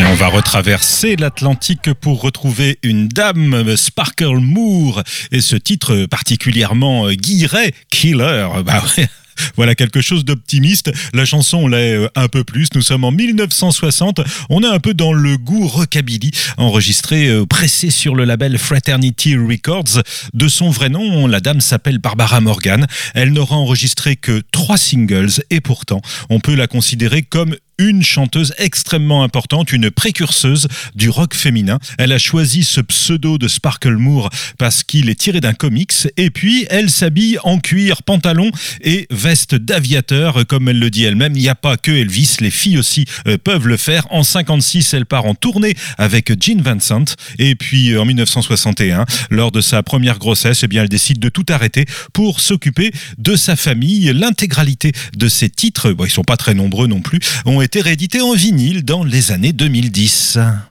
Et on va retraverser l'Atlantique pour retrouver une dame, Sparkle Moore, et ce titre particulièrement guilleret, Killer. Bah ouais. Voilà quelque chose d'optimiste. La chanson l'est un peu plus. Nous sommes en 1960. On est un peu dans le goût rockabilly, enregistré, pressé sur le label Fraternity Records. De son vrai nom, la dame s'appelle Barbara Morgan. Elle n'aura enregistré que 3 singles et pourtant, on peut la considérer comme une chanteuse extrêmement importante, une précurseuse du rock féminin. Elle a choisi ce pseudo de Sparkle Moore parce qu'il est tiré d'un comics, et puis elle s'habille en cuir, pantalon et veste d'aviateur, comme elle le dit elle-même. Il n'y a pas que Elvis, les filles aussi peuvent le faire. En 56, elle part en tournée avec Gene Vincent, et puis en 1961, lors de sa première grossesse, eh bien, elle décide de tout arrêter pour s'occuper de sa famille. L'intégralité de ses titres, bon, ils sont pas très nombreux non plus, ont été réédités en vinyle dans les années 2010.